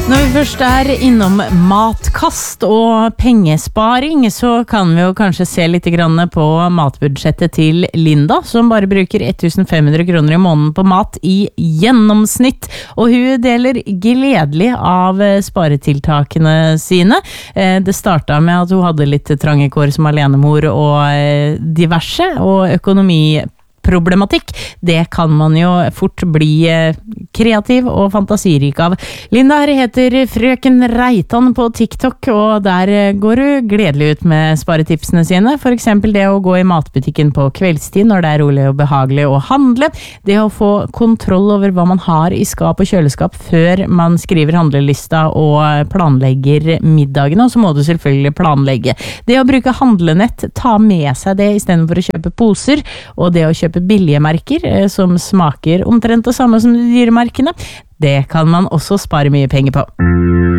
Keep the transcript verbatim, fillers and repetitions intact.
Når vi først er innom matkast og pengesparing, så kan vi jo kanskje se litt grann på matbudsjettet til Linda, som bare bruker femten hundre kroner i måneden på mat i gjennomsnitt. Og hun deler gledelig av sparetiltakene sine. Det startet med at hun hadde litt trange kår som alenemor og diverse, og økonomi problematikk. Det kan man jo fort bli kreativ og fantasirik av. Linda her heter Frøken Reitan på TikTok, og der går du gledelig ut med sparetipsene sine. For eksempel det å gå i matbutikken på kveldstid når det er rolig og behagelig å handle. Det å få kontroll over hva man har i skap og kjøleskap før man skriver handlelista og planlegger middagen, og så må du selvfølgelig planlegge. Det å bruke handlenett, ta med seg det i stedet for å kjøpe poser, og det å kjøpe billige merker som smaker omtrent det samme som de dyre merkene, det kan man også spare mye penger på.